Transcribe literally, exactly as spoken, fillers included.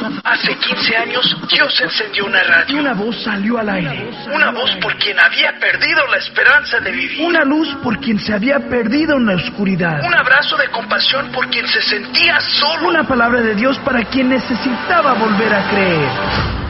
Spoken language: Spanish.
Hace quince años, Dios encendió una radio. Y una voz salió al aire. Una voz por quien había perdido la esperanza de vivir. Una luz por quien se había perdido en la oscuridad. Un abrazo de compasión por quien se sentía solo. Una palabra de Dios para quien necesitaba volver a creer.